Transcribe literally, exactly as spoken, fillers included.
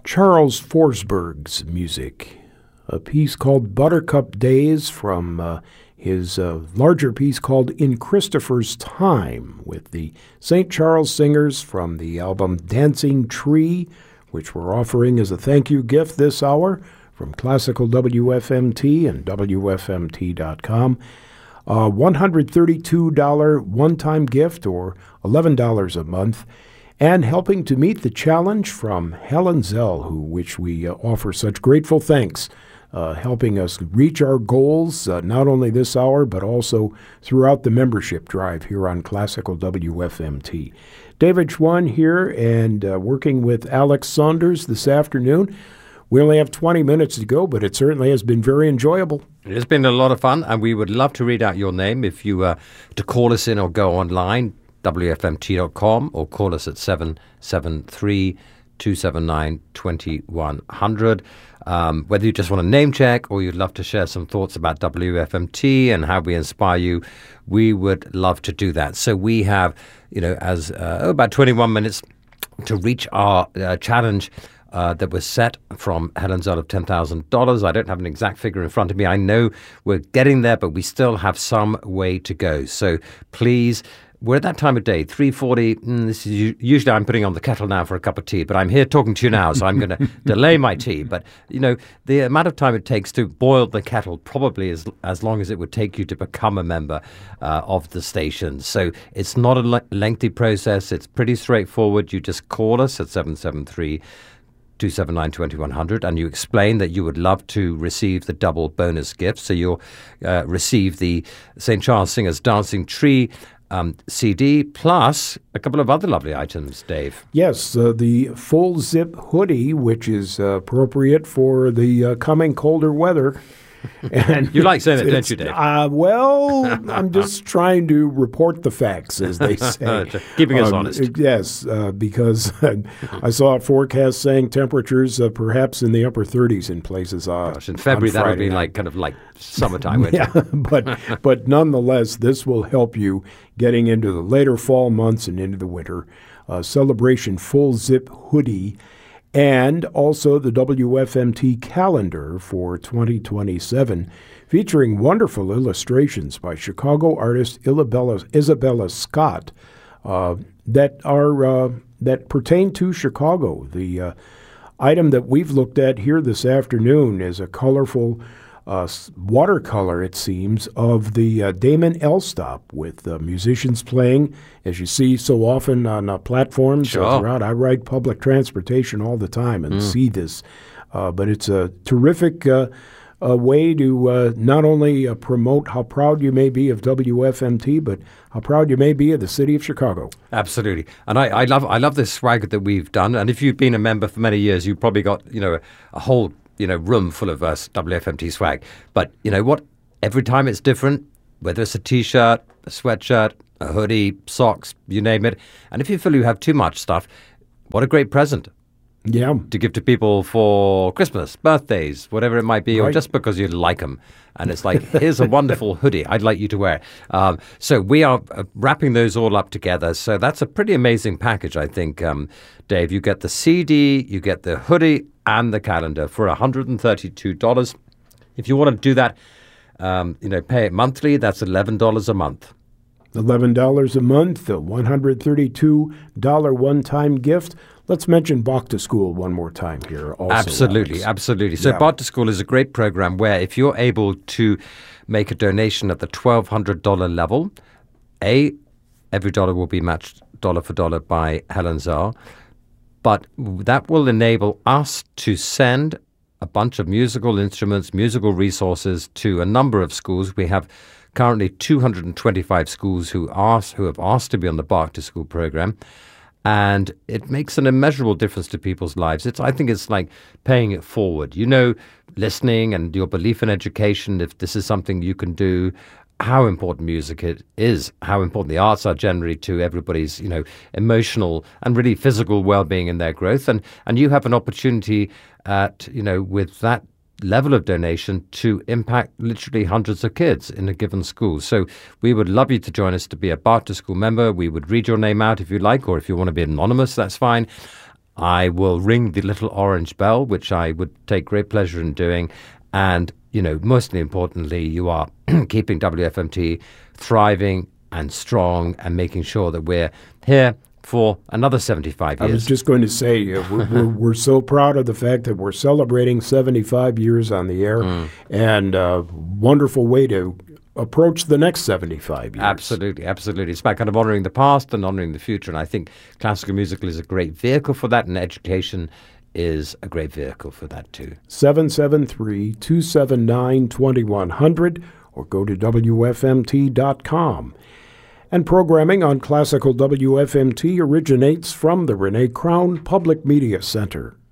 Charles Forsberg's music, a piece called Buttercup Days from uh, his uh, larger piece called In Christopher's Time with the Saint Charles Singers from the album Dancing Tree, which we're offering as a thank you gift this hour from Classical W F M T and W F M T dot com. A one hundred thirty-two dollars one-time gift or eleven dollars a month. And helping to meet the challenge from Helen Zell, who which we uh, offer such grateful thanks, uh, helping us reach our goals, uh, not only this hour, but also throughout the membership drive here on Classical W F M T. David Schwann here and uh, working with Alex Saunders this afternoon. We only have twenty minutes to go, but it certainly has been very enjoyable. It has been a lot of fun, and we would love to read out your name if you uh, to call us in or go online. W F M T dot com or call us at seven seven three, two seven nine, two one zero zero. Um, whether you just want a name check or you'd love to share some thoughts about W F M T and how we inspire you, we would love to do that. So we have, you know, as uh, about twenty-one minutes to reach our uh, challenge Uh, that was set from Helen Zell of ten thousand dollars. I don't have an exact figure in front of me. I know we're getting there, but we still have some way to go. So please, we're at that time of day, three forty. Mm, this is usually I'm putting on the kettle now for a cup of tea, but I'm here talking to you now, so I'm going to delay my tea. But, you know, the amount of time it takes to boil the kettle probably is as long as it would take you to become a member uh, of the station. So it's not a le- lengthy process. It's pretty straightforward. You just call us at seven seven three, two seven nine, two one zero zero and you explain that you would love to receive the double bonus gift. So you'll uh, receive the Saint Charles Singers Dancing Tree um, C D plus a couple of other lovely items, Dave. Yes, uh, the full zip hoodie, which is uh, appropriate for the uh, coming colder weather. And you like saying it, don't you, Dave? Uh, well, I'm just trying to report the facts, as they say. Keeping us um, honest. Yes, uh, because I saw a forecast saying temperatures uh, perhaps in the upper thirties in places. Uh, Gosh, in February, that would be night. like kind of like summertime, wouldn't yeah, it? but, but nonetheless, this will help you getting into the later fall months and into the winter. Uh, Celebration Full Zip Hoodie. And also the W F M T calendar for twenty twenty-seven, featuring wonderful illustrations by Chicago artist Isabella, Isabella Scott uh, that are uh, that pertain to Chicago. The uh, item that we've looked at here this afternoon is a colorful uh, watercolor, it seems, of the uh, Damon Elstop with uh, musicians playing, as you see so often on uh, platforms Sure. throughout. I ride public transportation all the time and Mm. see this. Uh, but it's a terrific uh, uh, way to uh, not only uh, promote how proud you may be of W F M T, but how proud you may be of the city of Chicago. Absolutely. And I, I love I love this swag that we've done. And if you've been a member for many years, you've probably got, you know, a, a whole you know, room full of uh, W F M T swag. But you know what? Every time it's different, whether it's a T-shirt, a sweatshirt, a hoodie, socks, you name it. And if you feel you have too much stuff, what a great present. Yeah. To give to people for Christmas, birthdays, whatever it might be, Right. or just because you like them. And it's like, here's a wonderful hoodie I'd like you to wear. Um, so we are uh, wrapping those all up together. So that's a pretty amazing package, I think, um, Dave. You get the C D, you get the hoodie, and the calendar for one hundred thirty-two dollars. If you want to do that, um, you know, pay it monthly, that's eleven dollars a month. eleven dollars a month, a one hundred thirty-two dollars one-time gift. Let's mention Bach to School one more time here also. Absolutely, Alex. absolutely. So Yeah. Bach to School is a great program where if you're able to make a donation at the twelve hundred dollars level, A, every dollar will be matched dollar for dollar by Helen Zell, but that will enable us to send a bunch of musical instruments, musical resources to a number of schools. We have currently two hundred twenty-five schools who ask, who have asked to be on the Bach to School program. And it makes an immeasurable difference to people's lives. It's, I think it's like paying it forward. You know, listening and your belief in education, if this is something you can do, how important music it is, how important the arts are generally to everybody's, you know, emotional and really physical well-being and their growth. And and you have an opportunity at, you know, with that level of donation to impact literally hundreds of kids in a given school. So we would love you to join us to be a Bach to School member. We would read your name out if you like, or if you want to be anonymous, that's fine. I will ring the little orange bell, which I would take great pleasure in doing. And, you know, mostly importantly, you are keeping W F M T thriving and strong and making sure that we're here for another seventy-five years. I was just going to say, uh, we're, we're, we're so proud of the fact that we're celebrating seventy-five years on the air, mm. and a wonderful way to approach the next seventy-five years. Absolutely, absolutely. It's about kind of honoring the past and honoring the future, and I think classical musical is a great vehicle for that, and education is a great vehicle for that too. seven seven three, two seven nine, two one zero zero or go to W F M T dot com. And programming on Classical W F M T originates from the Renee Crown Public Media Center.